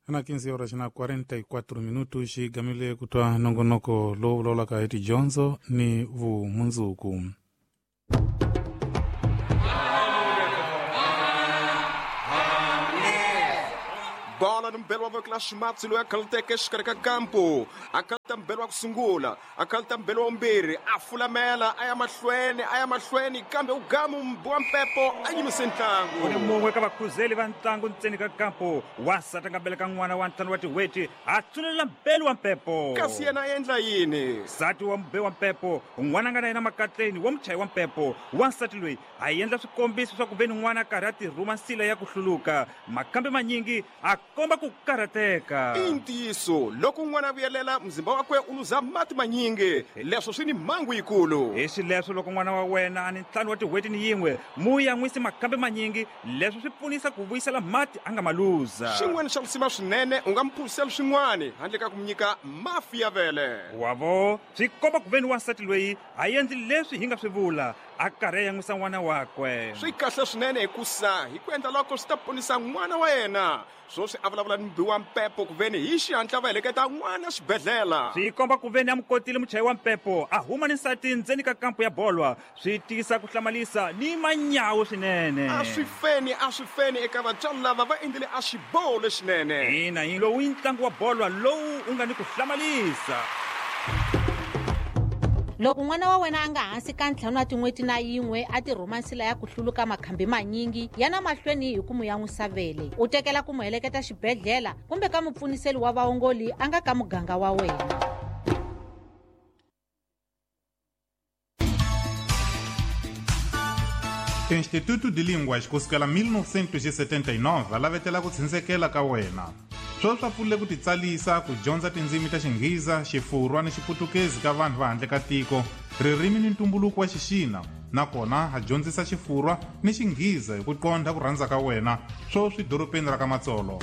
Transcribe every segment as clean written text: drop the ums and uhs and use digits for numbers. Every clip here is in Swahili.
Na 15 horas na 44 minutos xigamile kutwa nongonoko lowu lolaka eti dyondzo ni vumunzuku. Bola no mbelo wa clash match lo yakalteke xikarhi kampo akalta mbelo wa kusungula akalta mbelo mbirhi afulamela aya mahlweni kambe ugamu mbowa mpepo ayimise ntlangu uni mumwe ka vakhuzeli va ntlangu ntseni ka kampo wasata ngambele ka n'wana wa ntlhanu wa tiweti a tsulela mbelo wa mpepo kasi yena a endla yini nsati wa mbe wa mpepo n'wana nga na yena makatleni wa muchayi wa mpepo wansati loyi a endla swikombiso swa ku veni n'wana a karhi a tirhuma nsila ya ku hluluka makambe manyingi a komba ku karhateka i ntiyiso loko n'wana a vuyelela mzimba wakwe u luza mati manyingi leswo swi ni mhangu yikulu hi swileswo loko n'wana wa wena a ni ntlhanu wa tiweti ni yin'we mu yan'wisi makambe manyingi leswi swi pfunisa ku vuyisela mati a nga ma luza xin'wana xa kusima swinene u nga mphurisela swin'wana handle ka ku mi nyika mafi ya vele wavo swi komba ku veni wansati loyi a endli leswi hi nga swi vula a karhi a yan'wisa n'wana wakwe swi kahle swinene hikusa hi ku endla loko swi ta ponisa n'wana wa yena swo swi avulavula ni mbi wa mpepo ku veni hi xihatla va heleketa n'wana xibedhlela swi komba ku veni a mukotile muchayi wa mpepo a huma ni nsati ndzeni ka kampo ya bolwa swi tisa ku hlamalisa ni manyawu swinene a swi feni eka vatswari lava va endlile a xiboho lexinene ina hi lowu i ntlangu wa bolwa lowu u nga ni ku hlamalisa. Loko n'wana wa wena a nga hansi ka ntlhanu wa tin'weti na yin'we a tirhuma nsila ya ku hluluka makhambi manyingi yana mahlweni hi ku mu yan'wisa vele u tekela ku mu heleketa xibedhlela kumbe ka mupfuniseli wa vaongoli a nga ka muganga wa wena. Instituto de Línguas kusukela 1979 lavetela ku tshindzeleka ka wena swo swa pfulile ku titsalisa ku dyondza tindzimi ta Xingheza, Xifurwa ni Xiputukezi ka vanhu va handle ka tiko, ririmi ni ntumbuluko wa Xixina, nakona ha dyondzisa Xifurwa ni Xingheza hi ku qondha ku rhandza ka wena swo swi doropeni ra ka Matsolo.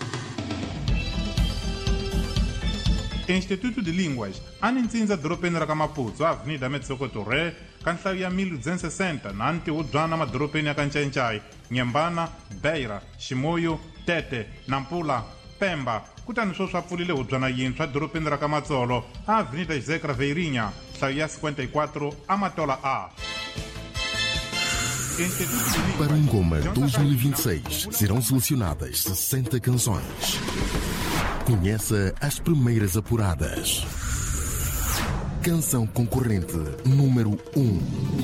Instituto de Línguas a ni ntsindza doropeni ra ka Maputo, Avenida Metsoko Re, ka nhlayo ya 1260 na ntiwubyana madoropeni ya ka Ncencai, Nyembana, Beira, Ximoyo, Tete, Nampula, Pemba, kutani swo swa pfulile hubyana yintshwa doropeni ra ka Matsolo, Avenida José Craveirinha, nhlayo ya 54 Amatola A. Para Ngoma 2026 serão selecionadas 60 canções. Conheça as primeiras apuradas. Canção concorrente número 1.